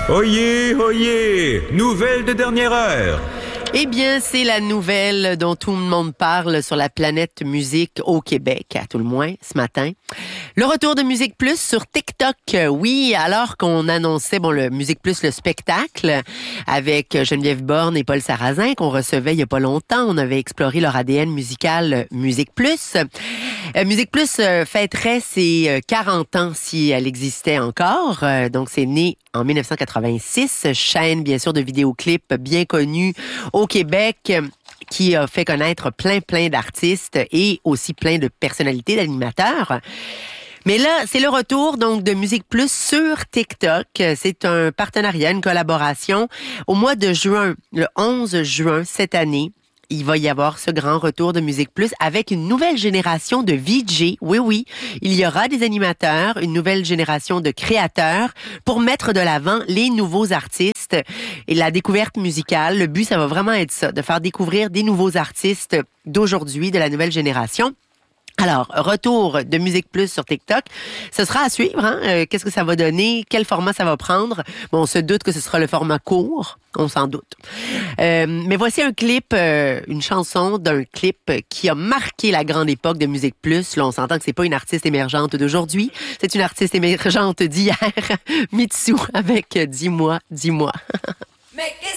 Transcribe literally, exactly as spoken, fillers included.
Oyez, oyez, nouvelle de dernière heure. Eh bien, c'est la nouvelle dont tout le monde parle sur la planète musique au Québec, à tout le moins, ce matin. Le retour de Musique Plus sur TikTok. Oui, alors qu'on annonçait, bon, le Musique Plus, le spectacle, avec Geneviève Borne et Paul Sarrazin, qu'on recevait il y a pas longtemps. On avait exploré leur A D N musical Musique Plus. Euh, Musique Plus euh, fêterait ses quarante ans si elle existait encore. Euh, donc, c'est né en dix-neuf cent quatre-vingt-six. Chaîne, bien sûr, de vidéoclips bien connue au Québec, qui a fait connaître plein, plein d'artistes et aussi plein de personnalités, d'animateurs. Mais là, c'est le retour donc de Musique Plus sur TikTok. C'est un partenariat, une collaboration. Au mois de juin, le onze juin cette année, il va y avoir ce grand retour de Musique Plus avec une nouvelle génération de V J. Oui, oui, il y aura des animateurs, une nouvelle génération de créateurs pour mettre de l'avant les nouveaux artistes et la découverte musicale. Le but, ça va vraiment être ça, de faire découvrir des nouveaux artistes d'aujourd'hui, de la nouvelle génération. Alors, retour de Musique Plus sur TikTok. Ce sera à suivre, hein? Euh, qu'est-ce que ça va donner? Quel format ça va prendre? Bon, on se doute que ce sera le format court. On s'en doute. Euh, mais voici un clip, euh, une chanson d'un clip qui a marqué la grande époque de Musique Plus. Là, on s'entend que c'est pas une artiste émergente d'aujourd'hui. C'est une artiste émergente d'hier. Mitsou avec Dis-moi, dis-moi.